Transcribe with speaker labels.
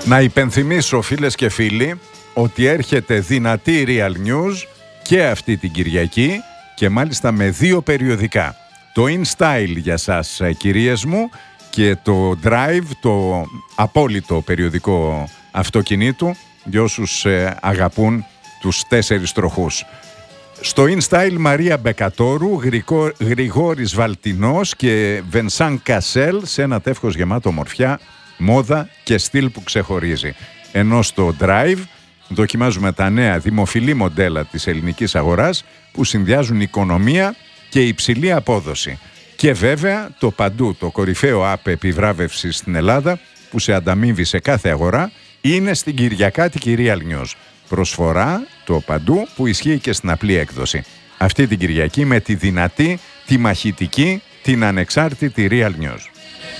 Speaker 1: Να υπενθυμίσω, φίλες και φίλοι, ότι έρχεται δυνατή Real News και αυτή την Κυριακή και μάλιστα με 2 περιοδικά. Το InStyle για σας, κυρίες μου, και το Drive, το απόλυτο περιοδικό αυτοκινήτου για όσους αγαπούν τους 4 τροχούς. Στο InStyle Μαρία Μπεκατόρου, Γρηγόρης Βαλτινός και Βενσάν Κασέλ σε ένα τεύχος γεμάτο ομορφιά, μόδα και στυλ που ξεχωρίζει. Ενώ στο Drive δοκιμάζουμε τα νέα δημοφιλή μοντέλα της ελληνικής αγοράς που συνδυάζουν οικονομία και υψηλή απόδοση. Και βέβαια το παντού, το κορυφαίο app επιβράβευσης στην Ελλάδα που σε ανταμείβει σε κάθε αγορά είναι στην Κυριακάτικη Real News. Προσφορά το παντού που ισχύει και στην απλή έκδοση. Αυτή την Κυριακή με τη δυνατή, τη μαχητική, την ανεξάρτητη Real News.